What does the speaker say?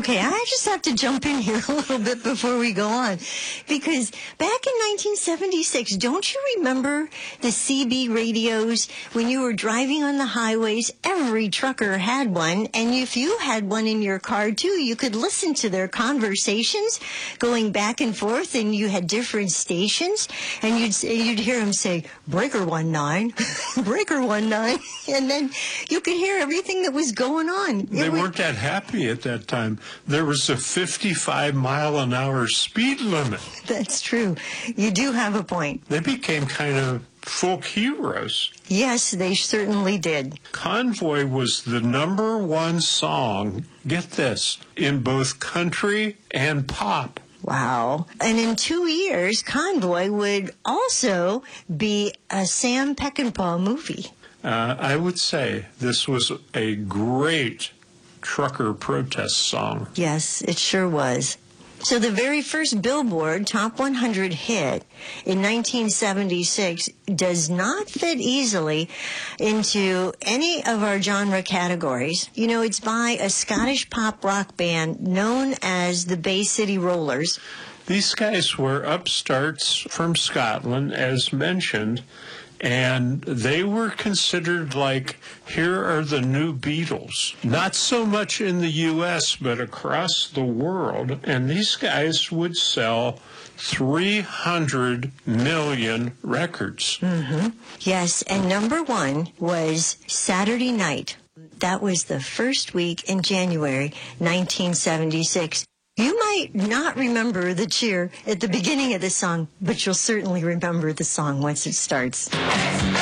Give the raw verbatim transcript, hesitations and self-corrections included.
Okay, I just have to jump in here a little bit before we go on. Because back in nineteen seventy-six, don't you remember the C B radios when you were driving on the highways? Every trucker had one. And if you had one in your car, too, you could listen to their conversations going back and forth, and you had different stations. And you'd, you'd hear them say, breaker one nine, breaker one nine. And then you could hear everything that was going on. They it weren't was, that happy at that time. There was a fifty-five mile an hour speed limit. That's true. You do have a point. They became kind of folk heroes. Yes, they certainly did. Convoy was the number one song, get this, in both country and pop. Wow. And in two years, Convoy would also be a Sam Peckinpah movie. Uh, I would say this was a great trucker protest song. Yes, it sure was. So the very first Billboard Top one hundred hit in nineteen seventy-six does not fit easily into any of our genre categories. You know, it's by a Scottish pop rock band known as the Bay City Rollers. These guys were upstarts from Scotland, as mentioned, and they were considered like, here are the new Beatles. Not so much in the U S, but across the world. And these guys would sell three hundred million records. Mm-hmm. Yes, and number one was Saturday Night. That was the first week in January nineteen seventy-six. You might not remember the cheer at the beginning of the song, but you'll certainly remember the song once it starts.